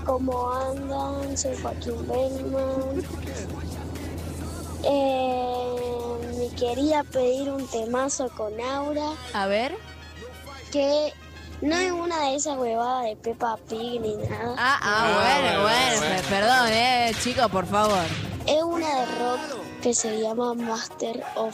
¿cómo andan? Soy Joaquín Bellman. Me quería pedir un temazo con Aura, A ver. que no es una de esas huevadas de Peppa Pig ni nada. Bueno. Perdón, chicos, por favor. Es una de rock que se llama Master of